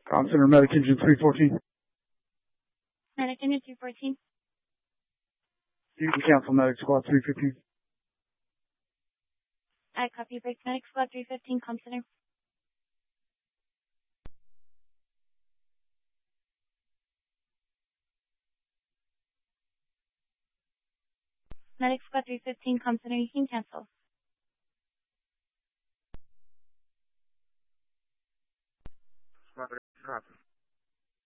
Com Center, Medic Engine 314. Medic Engine 214. You can cancel Medic Squad 315. I copy. Break Medic Squad 315. Com Center. Medic Squad 315. Com Center. You can cancel. Copy.